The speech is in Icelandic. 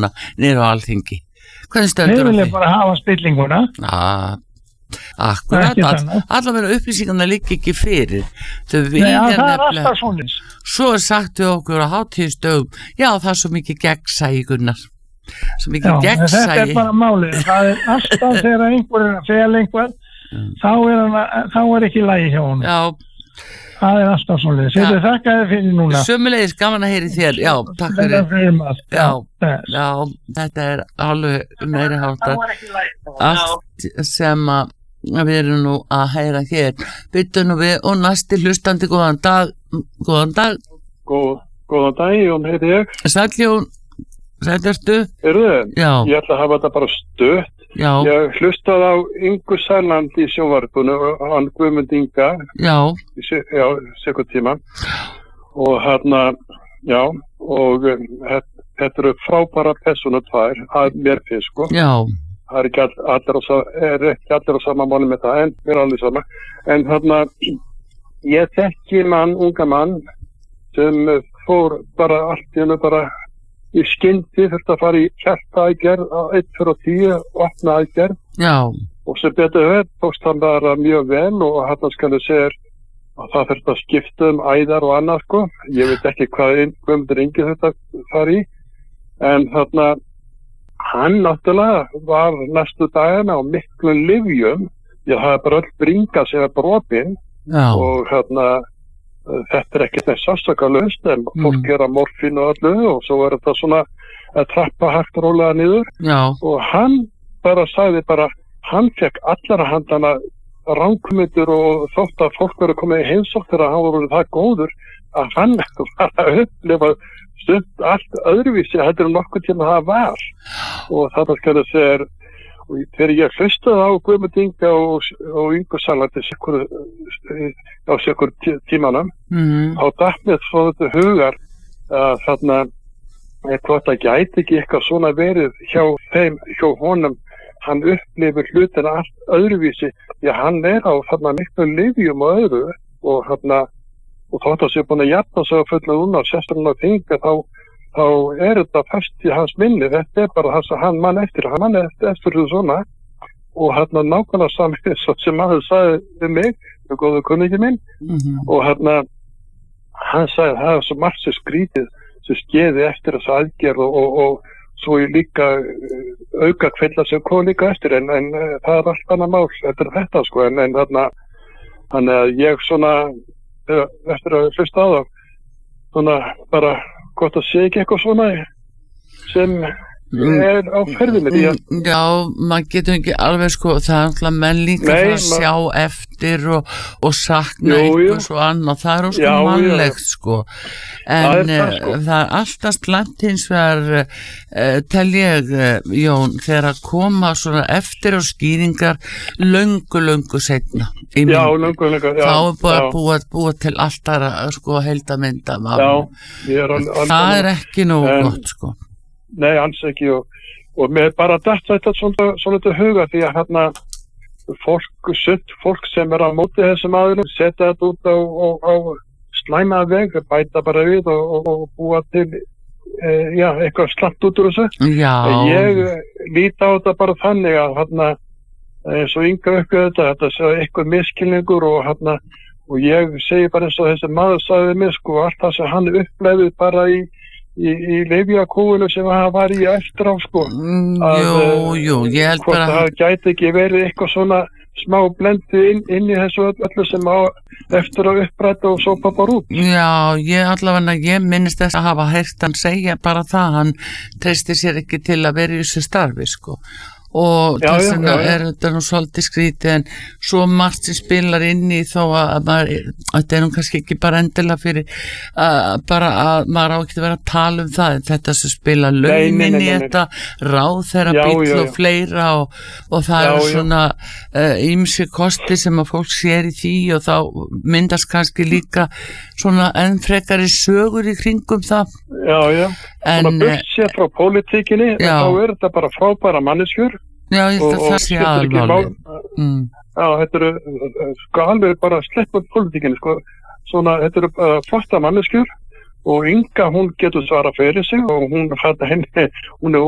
núna niður á Alþingi. Hvernig stendur Þeir vilja bara hafa spillinguna. Akkurat, allavega upplýsingarna liggja ekki fyrir. Þau vilja nefnilega. Svo sagt við okkur á hátíðisdögum, já það er svo mikið gegnsæi Gunnar. Svo mikið gegnsæi. Þetta er bara málið. Það er alltaf þegar einhver er að fela einhver, þá er ekki lagi hjá honum. Já. Það er alltaf svoleiðis. Þetta þakka þér fyrir núna. Sömuleiðis, gaman að heyri þér. Já, takk fyrir. Já, þetta er alveg meiri háttar. Allt sem við erum nú að heyra hér. Byttu nú við og næsti hlustandi, góðan dag. Góðan dag. Góðan dag, Jón heiti ég. Sæll Jón, sætlarstu? Já. Ég ætla að hafa þetta bara stutt. Já. Ég hlustaði á Ingu Sæland í sjónvarpinu og hann Guðmund Inga. Já. Já, sekundtíma. Og og þetta eru frábæra persónu tvær, að mér finnst, sko. Já. Það er ekki allir á sama máli með það, en mér er alveg sama. En ég þekki unga mann, sem fór bara allt í hennu bara í skyndi þurfti að fara í hjartaaðgerð á 1-10 opna aðgerð. Já. Og sem betur tókst hann bara mjög vel og hann skal segja að það þurfti að skipta æðar og annað, sko. Ég veit ekki hvað Guðmundur Ingi þetta fari í. En hann náttúrulega var næstu dagana á miklum lyfjum. Það er bara öll bringa sem er brotinn. Já. Og þetta er ekkert með sásakalaust, en fólk er að morfín og öllu og svo er þetta svona að trappa hægt rólega niður. Já. Og hann bara sagði hann fekk allara handana rangmyndir og þótt að fólk verið komið í heimsókn þegar hann var það góður að hann var að upplifa stund allt öðruvísi heldur en nokkuð tíma það var. Og þetta skal ég segja þegar ég hlustaði á Guðmund Inga og Ingu Sæland á sekkur tímanum, þá datt mér svo þetta hugar að hvort það gæti ekki eitthvað svona verið hjá honum, hann upplifir hlutina allt öðruvísi, því hann er á miklu lyfjum og öðru og þótt að sé búin að jafna sig að fulla núna sérstaklega þinga þá er þetta fast í hans minni. Þetta er bara það sem hann mann eftir því svona og nákvæmlega saman sem maður sagði við mig, góðu kunningi minn, og hann sagði það er svo margt sem skrítið sem skeiði eftir þessa aðgerð og svo líka auka kvilla sem kom líka eftir en það er allt annað mál eftir þetta, sko, en þannig að ég svona eftir að hlusta á það svona bara gott að segja ekki eitthvað svona sem er á ferðinni. Já, maður getur ekki alveg, sko, það er alltaf menn líka að sjá eftir og sakna einhvers og annað, það er óskum mannlegt, sko, en það er alltaf slæmt hins vegar, tel ég, Jón, þegar að koma svona eftir og skýringar löngu seinna. Já, löngu, já. Þá er búið að búa til alltaf, sko, heildarmynda. Já, það er ekki nógu gott, sko. Nei, alls ekki og mér bara datt þetta svona huga því að fólk sem er á móti þessum aðilum setja þetta út á slæma veg, bæta bara við og búa til eitthvað slatt út úr þessu. Já. Ég líti á þetta bara þannig að eins og Inga þetta er eitthvað miskilningur og ég segi bara eins og þessi maður sagði mig, sko, allt það sem hann upplefði bara í lyfjakúinu sem hann var í eftir á, sko. Jú, ég held bara það gæti ekki verið eitthvað svona smá blendi inn í þessu öllu sem á eftir að uppræta og svo pappar út. Já, ég minnist þess að hafa heyrt hann segja bara það, hann treysti sér ekki til að vera í þessu starfi, sko. Og þess vegna er þetta nú svolítið skrítið en svo margt sem spilar inn í þó að þetta er nú kannski ekki bara endilega fyrir bara að maður á ekki að vera að tala það, þetta sem spila launin í þetta, ráðherra bíll og fleira og það eru svona ýmsi kosti sem að fólk sér í því og þá myndast kannski líka svona enn frekari sögur í kringum það. Já. Svona burt sér frá pólitíkinni, þá er þetta bara frábæra manneskjur. Já, ég held að það sé aðalmáli. Já, þetta eru sko alveg bara sleppa pólitíkinni, sko. Svona, þetta eru flotta manneskjur og Inga, hún getur svara fyrir sig og hún er